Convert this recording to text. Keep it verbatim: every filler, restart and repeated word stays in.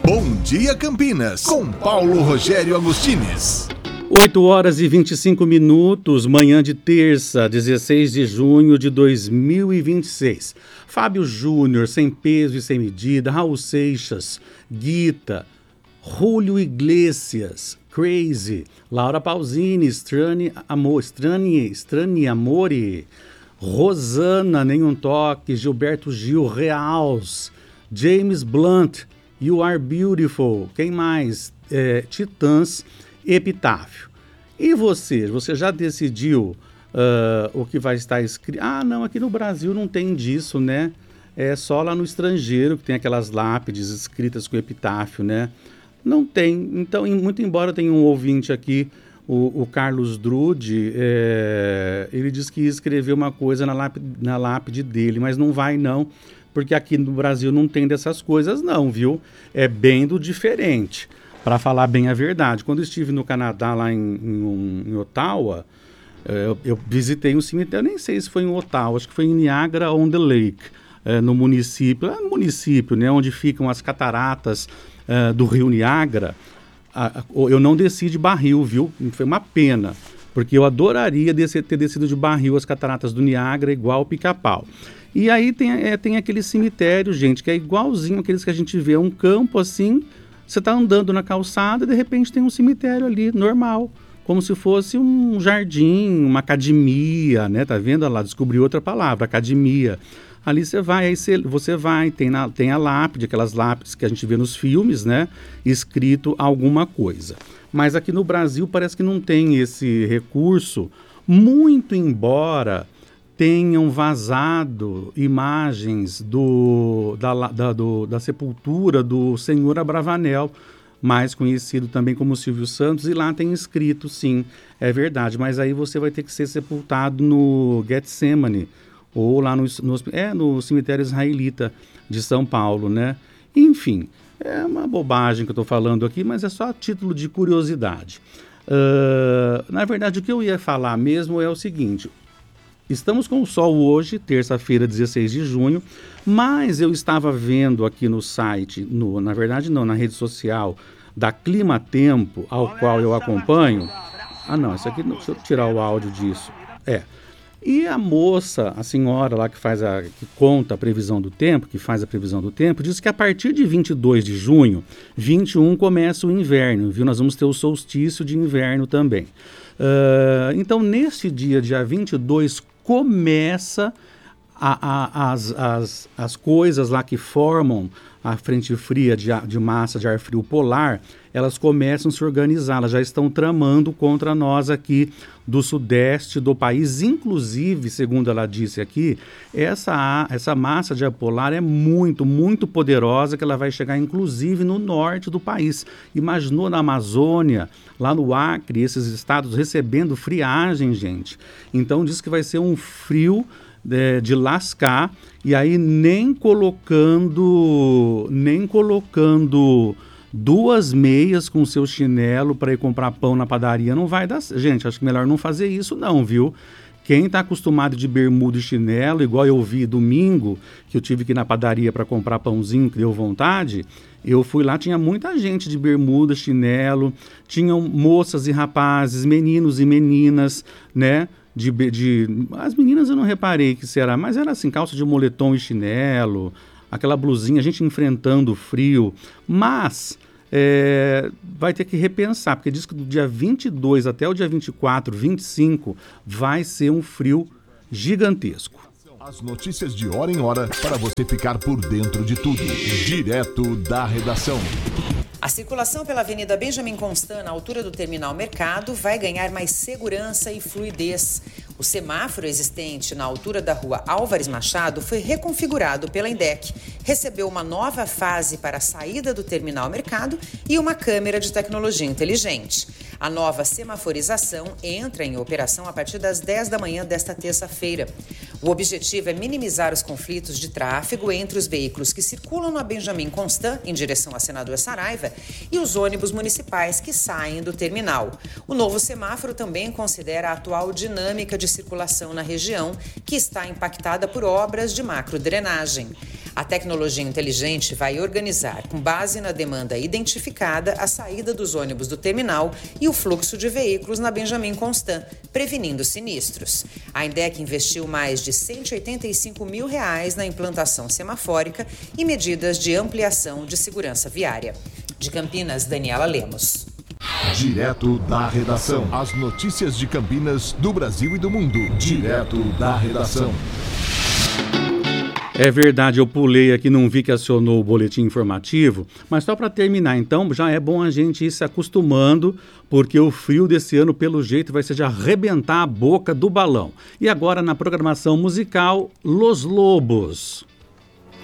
Bom Dia Campinas, com Paulo Rogério Agostines. oito horas e vinte e cinco minutos, manhã de terça, dezesseis de junho de dois mil e vinte e seis. Fábio Júnior, Sem Peso e Sem Medida, Raul Seixas, Guita, Julio Iglesias, Crazy, Laura Pausini, Strani Amor, Strani, Strani Amore, Rosana, Nenhum Toque, Gilberto Gil, Reals, James Blunt, You Are Beautiful, quem mais? É, Titãs, Epitáfio. E você? Você já decidiu uh, o que vai estar escrito? Ah, não, aqui no Brasil não tem disso, né? É só lá no estrangeiro que tem aquelas lápides escritas com epitáfio, né? Não tem. Então, muito embora tenha um ouvinte aqui, o, o Carlos Drude, é, ele diz que ia escrever uma coisa na lápide, na lápide dele, mas não vai não, porque aqui no Brasil não tem dessas coisas não, viu? É bem do diferente. Para falar bem a verdade, quando eu estive no Canadá, lá em, em, em Ottawa, eu, eu visitei um cemitério, nem sei se foi em Ottawa, acho que foi em Niagara-on-the-Lake, é, no município, lá no município, né, onde ficam as cataratas é, do rio Niagara. A, a, eu não desci de barril, viu? Foi uma pena, porque eu adoraria descer, ter descido de barril as cataratas do Niagara, igual o Pica-Pau. E aí tem, é, tem aquele cemitério, gente, que é igualzinho aqueles que a gente vê, um campo assim. Você está andando na calçada e de repente tem um cemitério ali, normal, como se fosse um jardim, uma academia, né? Tá vendo? Olha lá, descobri outra palavra, academia. Ali você vai, aí você, você vai, tem, na, tem a lápide, aquelas lápides que a gente vê nos filmes, né? Escrito alguma coisa. Mas aqui no Brasil parece que não tem esse recurso, muito embora tenham vazado imagens do, da, da, do, da sepultura do senhor Abravanel, mais conhecido também como Silvio Santos, e lá tem escrito, sim, é verdade, mas aí você vai ter que ser sepultado no Getsemane, ou lá no, no, é, no cemitério israelita de São Paulo, né? Enfim, é uma bobagem que eu estou falando aqui, mas é só a título de curiosidade. Uh, na verdade, o que eu ia falar mesmo é o seguinte: estamos com o sol hoje, terça-feira, dezesseis de junho, mas eu estava vendo aqui no site, no, na verdade não, na rede social da Clima Tempo, ao qual eu acompanho. Ah não, isso aqui, deixa eu tirar o áudio disso. É. E a moça, a senhora lá que faz a, que conta a previsão do tempo, que faz a previsão do tempo, diz que a partir de vinte e dois de junho, vinte e um começa o inverno, viu? Nós vamos ter o solstício de inverno também. Uh, então, nesse dia, dia vinte e dois, começa a, a, as, as, as coisas lá que formam a frente fria de, de massa de ar frio polar, elas começam a se organizar, elas já estão tramando contra nós aqui do sudeste do país. Inclusive, segundo ela disse aqui, essa, essa massa de ar polar é muito, muito poderosa, que ela vai chegar inclusive no norte do país. Imaginou na Amazônia, lá no Acre, esses estados recebendo friagem, gente. Então diz que vai ser um frio de, de lascar, e aí nem colocando, nem colocando duas meias com seu chinelo para ir comprar pão na padaria não vai dar. Gente, acho que melhor não fazer isso não, viu? Quem está acostumado de bermuda e chinelo, igual eu vi domingo, que eu tive que ir na padaria para comprar pãozinho, que deu vontade, eu fui lá, tinha muita gente de bermuda, chinelo, tinham moças e rapazes, meninos e meninas, né? De, de, as meninas eu não reparei que será, mas era assim, calça de moletom e chinelo, aquela blusinha, a gente enfrentando o frio, mas é, vai ter que repensar, porque diz que do dia vinte e dois até o dia vinte e quatro, vinte e cinco vai ser um frio gigantesco. As notícias de hora em hora para você ficar por dentro de tudo, direto da redação. A circulação pela Avenida Benjamin Constant, na altura do Terminal Mercado, vai ganhar mais segurança e fluidez. O semáforo existente na altura da rua Álvares Machado foi reconfigurado pela INDEC. Recebeu uma nova fase para a saída do Terminal Mercado e uma câmera de tecnologia inteligente. A nova semaforização entra em operação a partir das dez da manhã desta terça-feira. O objetivo é minimizar os conflitos de tráfego entre os veículos que circulam na Benjamin Constant, em direção a Senador Saraiva, e os ônibus municipais que saem do terminal. O novo semáforo também considera a atual dinâmica de circulação na região, que está impactada por obras de macrodrenagem. A tecnologia inteligente vai organizar, com base na demanda identificada, a saída dos ônibus do terminal e o fluxo de veículos na Benjamin Constant, prevenindo sinistros. A INDEC investiu mais de cento e oitenta e cinco mil reais na implantação semafórica e medidas de ampliação de segurança viária. De Campinas, Daniela Lemos. Direto da redação. As notícias de Campinas, do Brasil e do mundo. Direto da redação. É verdade, eu pulei aqui, não vi que acionou o boletim informativo, mas só para terminar, então, já é bom a gente ir se acostumando, porque o frio desse ano, pelo jeito, vai ser de arrebentar a boca do balão. E agora, na programação musical, Los Lobos.